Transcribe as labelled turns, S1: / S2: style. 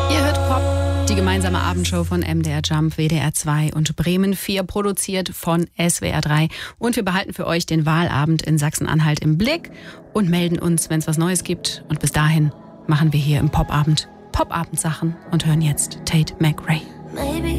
S1: Ihr hört Pop, die gemeinsame Abendshow von MDR Jump, WDR 2 und Bremen 4, produziert von SWR 3. Und wir behalten für euch den Wahlabend in Sachsen-Anhalt im Blick und melden uns, wenn es was Neues gibt. Und bis dahin machen wir hier im Popabend Popabend-Sachen und hören jetzt Tate McRae.